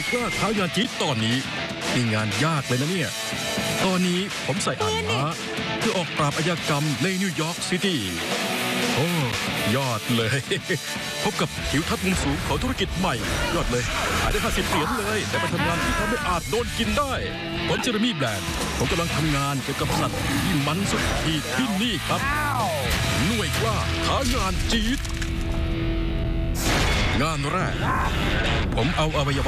พลาดท้ายาจี๊ดตอนนี้มีงานยากเลยนะเนี่ยตอนนี้ผมใส่อ่างม้าเพื่อออกปราบอาชญากรรมในนิวยอร์กซิตี้โอ้ยอดเลย พบกับทิวทัศน์มุมสูงของธุรกิจใหม่ยอดเลยขายได้50 เหรียญเลยแต่ไปทำงานที่ทำให้อาจโดนกินได้ผมเจอร์มี่แบรนด์ผมกำลังทำงานเกี่ยวกับสัตว์ที่มันสุดขีดที่นี่ครับหน่วยกล้าท้างานจี๊ดงานแรกผมเอาอวัยวะ